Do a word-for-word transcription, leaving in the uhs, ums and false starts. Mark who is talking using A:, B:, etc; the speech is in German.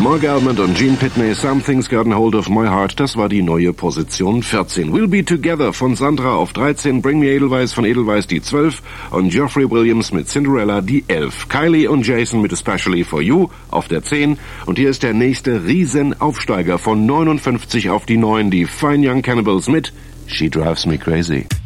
A: Mark Almond und Gene Pitney, Something's Gotten Hold of My Heart, das war die neue Position vierzehn. We'll Be Together von Sandra auf dreizehn, Bring Me Edelweiss von Edelweiss die zwölf und Geoffrey Williams mit Cinderella die elf. Kylie und Jason mit Especially For You auf der zehn und hier ist der nächste Riesenaufsteiger von neunundfünfzig auf die neun, die Fine Young Cannibals mit She Drives Me Crazy.